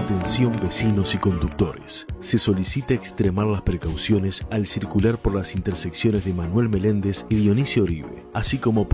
Atención vecinos y conductores. Se solicita extremar las precauciones al circular por las intersecciones de Manuel Meléndez y Dionisio Uribe, así como